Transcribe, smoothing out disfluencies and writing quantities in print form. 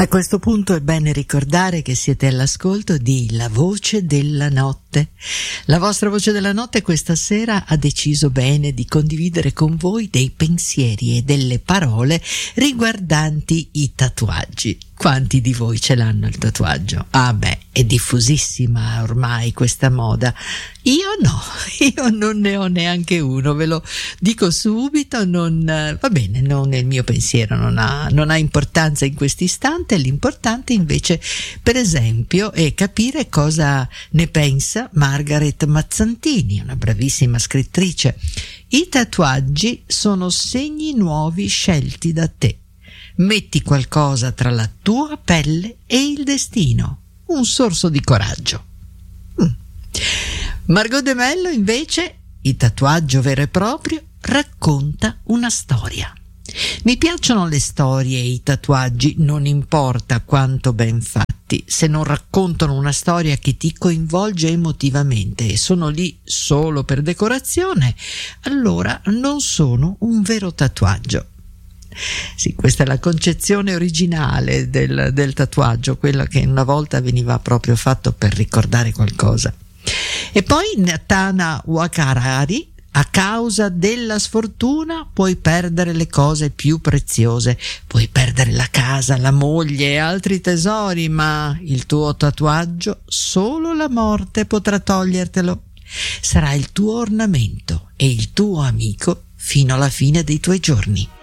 A questo punto è bene ricordare che siete all'ascolto di La Voce della Notte. La vostra Voce della Notte questa sera ha deciso bene di condividere con voi dei pensieri e delle parole riguardanti i tatuaggi. Quanti di voi ce l'hanno il tatuaggio? Ah beh, è diffusissima ormai questa moda. Io no, io non ne ho neanche uno, ve lo dico subito, va bene, non è il mio pensiero, non ha importanza in questo istante. L'importante invece, per esempio, è capire cosa ne pensa Margaret Mazzantini, una bravissima scrittrice. I tatuaggi sono segni nuovi scelti da te. Metti qualcosa tra la tua pelle e il destino. Un sorso di coraggio. Margot De Mello invece, il tatuaggio vero e proprio, racconta una storia. Mi piacciono le storie e i tatuaggi, non importa quanto ben fatti, se non raccontano una storia che ti coinvolge emotivamente e sono lì solo per decorazione, allora non sono un vero tatuaggio. Sì, questa è la concezione originale del tatuaggio, quella che una volta veniva proprio fatto per ricordare qualcosa. E poi Natana Wakarari: a causa della sfortuna puoi perdere le cose più preziose, puoi perdere la casa, la moglie e altri tesori, ma il tuo tatuaggio solo la morte potrà togliertelo. Sarà il tuo ornamento e il tuo amico fino alla fine dei tuoi giorni.